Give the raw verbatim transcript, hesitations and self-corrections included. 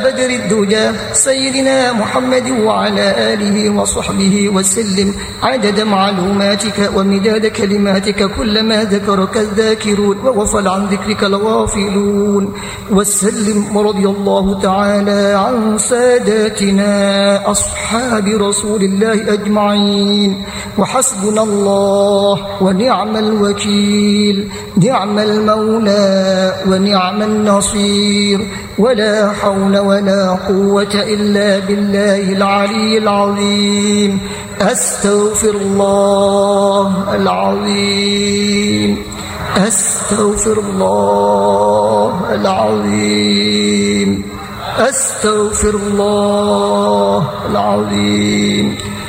بدر الدجى سيدنا محمد وعلى آله وصحبه وسلم عدد معلوماتك ومداد كلماتك كلما ذكرك الذاكرون وغفل عن ذكرك الغافلون، وسلم ورضي الله تعالى عن ساداتنا أصحاب رسول الله أجمعين. وحسبنا الله ونعم الوكيل، نعم المولى ونعم النصير، ولا حول ولا قوة إلا بالله العلي العظيم. أستغفر الله العظيم، أستغفر الله العظيم، أستغفر الله العظيم.